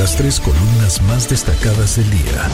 Las 3 columnas más destacadas del día.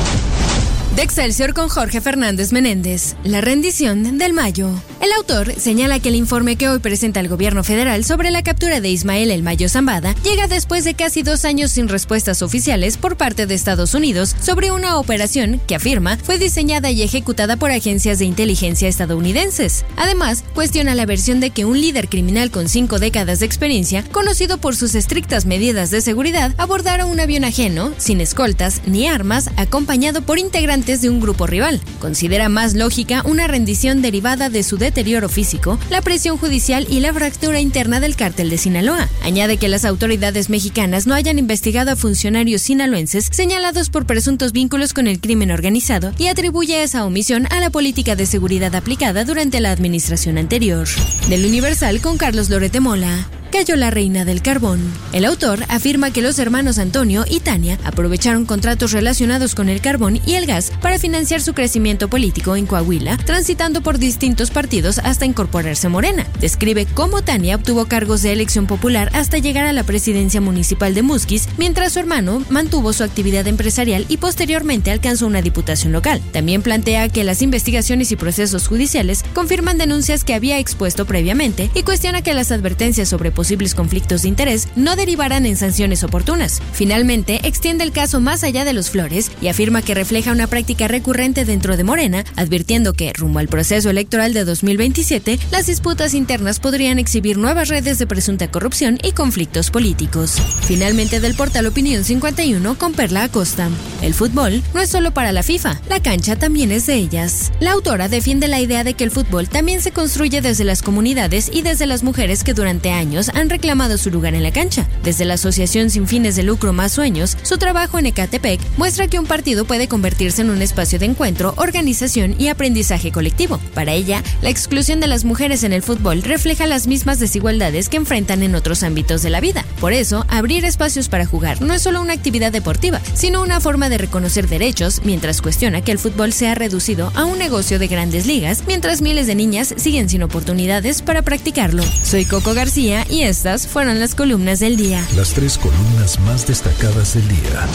De Excelsior con Jorge Fernández Menéndez, la rendición del Mayo. El autor señala que el informe que hoy presenta el gobierno federal sobre la captura de Ismael El Mayo Zambada llega después de casi 2 años sin respuestas oficiales por parte de Estados Unidos sobre una operación que afirma fue diseñada y ejecutada por agencias de inteligencia estadounidenses. Además, cuestiona la versión de que un líder criminal con 5 décadas de experiencia, conocido por sus estrictas medidas de seguridad, abordara un avión ajeno, sin escoltas ni armas, acompañado por integrantes de un grupo rival. Considera más lógica una rendición derivada de su deterioro físico, la presión judicial y la fractura interna del cártel de Sinaloa. Añade que las autoridades mexicanas no hayan investigado a funcionarios sinaloenses señalados por presuntos vínculos con el crimen organizado y atribuye esa omisión a la política de seguridad aplicada durante la administración anterior. Del Universal con Carlos Loret de Mola. Cayó la reina del carbón. El autor afirma que los hermanos Antonio y Tania aprovecharon contratos relacionados con el carbón y el gas para financiar su crecimiento político en Coahuila, transitando por distintos partidos hasta incorporarse a Morena. Describe cómo Tania obtuvo cargos de elección popular hasta llegar a la presidencia municipal de Musquis, mientras su hermano mantuvo su actividad empresarial y posteriormente alcanzó una diputación local. También plantea que las investigaciones y procesos judiciales confirman denuncias que había expuesto previamente y cuestiona que las advertencias sobre posibles conflictos de interés no derivarán en sanciones oportunas. Finalmente, extiende el caso más allá de los flores y afirma que refleja una práctica recurrente dentro de Morena, advirtiendo que, rumbo al proceso electoral de 2027, las disputas internas podrían exhibir nuevas redes de presunta corrupción y conflictos políticos. Finalmente, del portal Opinión 51 con Perla Acosta. El fútbol no es solo para la FIFA, la cancha también es de ellas. La autora defiende la idea de que el fútbol también se construye desde las comunidades y desde las mujeres que durante años han reclamado su lugar en la cancha. Desde la asociación sin fines de lucro Más Sueños, su trabajo en Ecatepec muestra que un partido puede convertirse en un espacio de encuentro, organización y aprendizaje colectivo. Para ella, la exclusión de las mujeres en el fútbol refleja las mismas desigualdades que enfrentan en otros ámbitos de la vida. Por eso, abrir espacios para jugar no es solo una actividad deportiva, sino una forma de reconocer derechos, mientras cuestiona que el fútbol se ha reducido a un negocio de grandes ligas, mientras miles de niñas siguen sin oportunidades para practicarlo. Soy Coco García y estas fueron las columnas del día. Las 3 columnas más destacadas del día.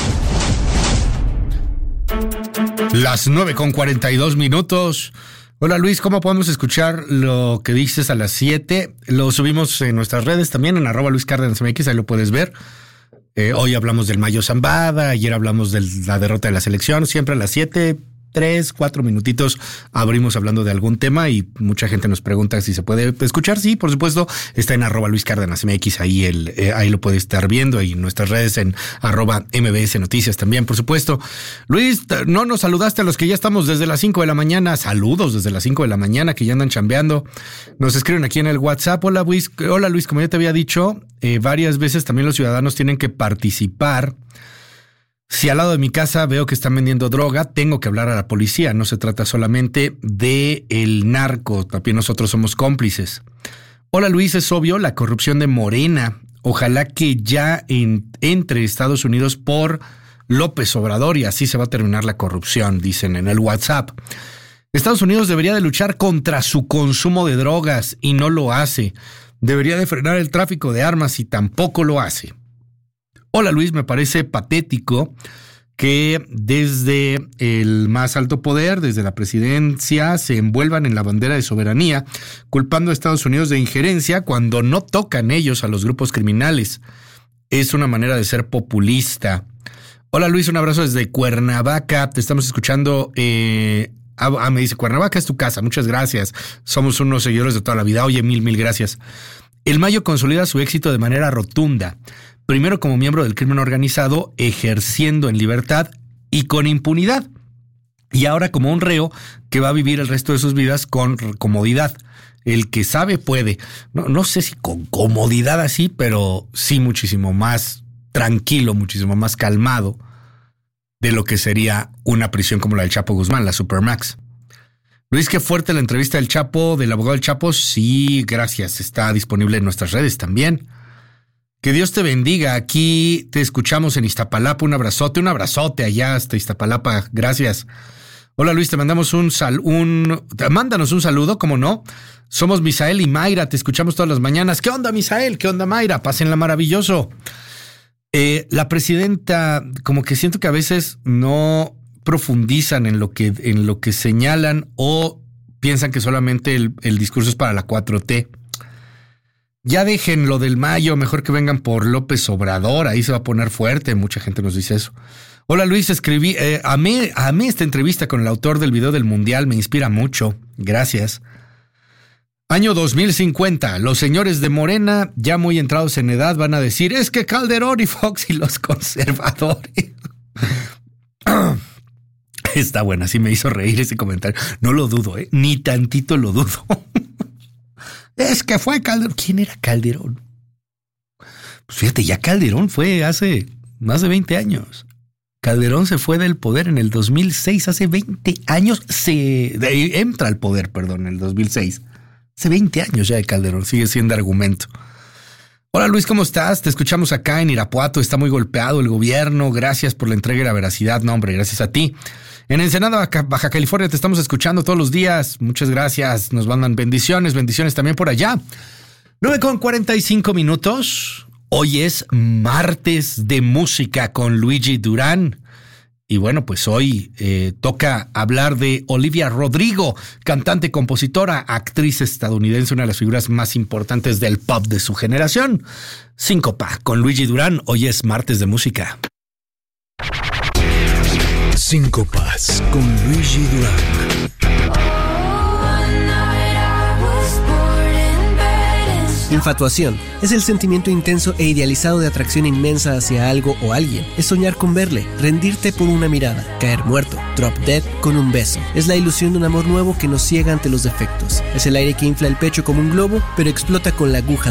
Las 9:42. Hola Luis, ¿cómo podemos escuchar lo que dices a las 7? Lo subimos en nuestras redes también, en @LuisCárdenasMX, ahí lo puedes ver. Hoy hablamos del Mayo Zambada, ayer hablamos de la derrota de la selección, siempre a las 7. 3-4 minutitos abrimos hablando de algún tema y mucha gente nos pregunta si se puede escuchar. Sí, por supuesto, está en @LuisCárdenasMX, ahí lo puede estar viendo, y en nuestras redes en @MBS Noticias también, por supuesto. Luis, no nos saludaste a los que ya estamos desde las 5 de la mañana. Saludos desde las 5 de la mañana que ya andan chambeando. Nos escriben aquí en el WhatsApp. Hola Luis, como ya te había dicho, varias veces también los ciudadanos tienen que participar. Si al lado de mi casa veo que están vendiendo droga, tengo que hablar a la policía. No se trata solamente de el narco, también nosotros somos cómplices. Hola Luis, es obvio la corrupción de Morena. Ojalá que ya entre Estados Unidos por López Obrador y así se va a terminar la corrupción, dicen en el WhatsApp. Estados Unidos debería de luchar contra su consumo de drogas y no lo hace. Debería de frenar el tráfico de armas y tampoco lo hace. Hola Luis, me parece patético que desde el más alto poder, desde la presidencia, se envuelvan en la bandera de soberanía, culpando a Estados Unidos de injerencia cuando no tocan ellos a los grupos criminales. Es una manera de ser populista. Hola Luis, un abrazo desde Cuernavaca, te estamos escuchando. Me dice, Cuernavaca es tu casa, muchas gracias. Somos unos seguidores de toda la vida. Oye, mil gracias. El Mayo consolida su éxito de manera rotunda. Primero como miembro del crimen organizado, ejerciendo en libertad y con impunidad. Y ahora como un reo que va a vivir el resto de sus vidas con comodidad. El que sabe puede. No sé si con comodidad así, pero sí muchísimo más tranquilo, muchísimo más calmado de lo que sería una prisión como la del Chapo Guzmán, la Supermax. Luis, qué fuerte la entrevista del Chapo, del abogado del Chapo. Sí, gracias. Está disponible en nuestras redes también. Que Dios te bendiga. Aquí te escuchamos en Iztapalapa. Un abrazote allá hasta Iztapalapa. Gracias. Hola Luis, te mandamos mándanos un saludo, ¿cómo no? Somos Misael y Mayra, te escuchamos todas las mañanas. ¿Qué onda Misael? ¿Qué onda Mayra? Pásenla maravilloso. La presidenta, como que siento que a veces no profundizan en lo que señalan o piensan que solamente el discurso es para la 4T. Ya dejen lo del Mayo, mejor que vengan por López Obrador, ahí se va a poner fuerte, mucha gente nos dice eso. Hola Luis, escribí, amé esta entrevista con el autor del video del Mundial, me inspira mucho, gracias. Año 2050, los señores de Morena, ya muy entrados en edad, van a decir, es que Calderón y Fox y los conservadores. Está buena, sí me hizo reír ese comentario. No lo dudo, ni tantito lo dudo. Es que fue Calderón. ¿Quién era Calderón? Pues fíjate, ya Calderón fue hace más de 20 años. Calderón se fue del poder en el 2006, hace 20 años. Entra al poder, en el 2006. Hace 20 años ya de Calderón, sigue siendo argumento. Hola Luis, ¿cómo estás? Te escuchamos acá en Irapuato, está muy golpeado el gobierno, gracias por la entrega y la veracidad. No, hombre, gracias a ti. En Ensenada, Baja California, te estamos escuchando todos los días, muchas gracias, nos mandan bendiciones también por allá. 9:45. Hoy es martes de música con Luigi Durán. Y bueno, pues hoy toca hablar de Olivia Rodrigo, cantante, compositora, actriz estadounidense, una de las figuras más importantes del pop de su generación. Síncopa con Luigi Durán, hoy es martes de música. Síncopas con Luigi Durán. Infatuación es el sentimiento intenso e idealizado de atracción inmensa hacia algo o alguien. Es soñar con verle, rendirte por una mirada, caer muerto, drop dead con un beso. Es la ilusión de un amor nuevo que nos ciega ante los defectos. Es el aire que infla el pecho como un globo, pero explota con la aguja